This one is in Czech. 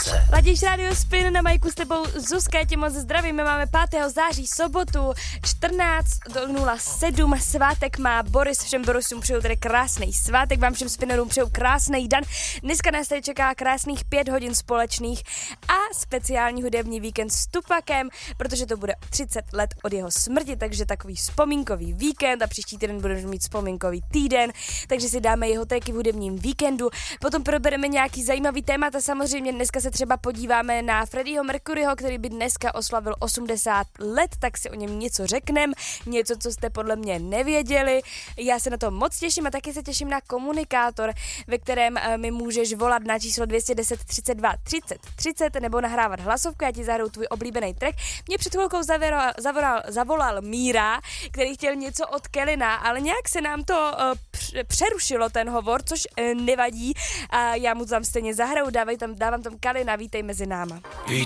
Ladíš Radio Spin, na majku s tebou Zuzka, já tě moc zdravím. My máme 5. září, sobotu, 14:07, svátek má Boris, všem Borisům přeju tedy krásný svátek, vám všem spinnerům přeju krásný den. Dneska nás tady čeká krásných 5 hodin společných a speciální hudební víkend s Tupakem, protože to bude 30 let od jeho smrti, takže takový vzpomínkový víkend a příští týden budeme mít vzpomínkový týden, takže si dáme jeho tracky v hudebním víkendu. Potom probereme nějaký zajímavý témata, samozřejmě dneska se třeba podíváme na Freddieho Mercuryho, který by dneska oslavil 80 let, tak si o něm něco řekneme, něco, co jste podle mě nevěděli. Já se na to moc těším a taky se těším na komunikátor, ve kterém mi můžeš volat na číslo 210 32 30 30 nebo nahrávat hlasovku, já ti zahraju tvůj oblíbený track. Mě před chvilkou zavolal Míra, který chtěl něco od Kellyna, ale nějak se nám to přerušilo ten hovor, což nevadí a já mu tam stejně zahraju, dávám tam Kellyna, vítej mezi náma.